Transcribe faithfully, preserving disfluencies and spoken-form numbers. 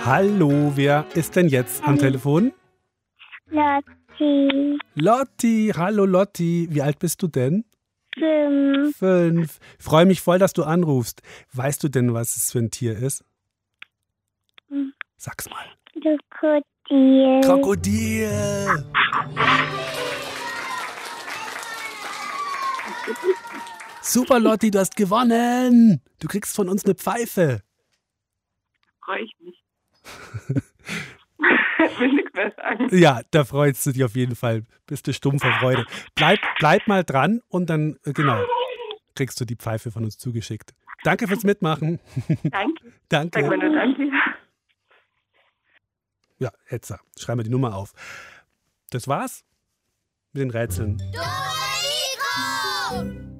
Hallo, wer ist denn jetzt am Telefon? Lotti. Lotti, hallo Lotti. Wie alt bist du denn? Fünf. Fünf. Ich freue mich voll, dass du anrufst. Weißt du denn, was es für ein Tier ist? Sag's mal. Krokodil. Krokodil. Super, Lotti, du hast gewonnen. Du kriegst von uns eine Pfeife. Freue ich mich. Ich will nichts mehr sagen. Ja, da freust du dich auf jeden Fall. Bist du stumm vor Freude. Bleib, bleib mal dran und dann, äh, genau, kriegst du die Pfeife von uns zugeschickt. Danke fürs Mitmachen. Danke. Danke. Sag mal nur danke. Ja, jetzt schreiben wir die Nummer auf. Das war's mit den Rätseln. Dora Mikro!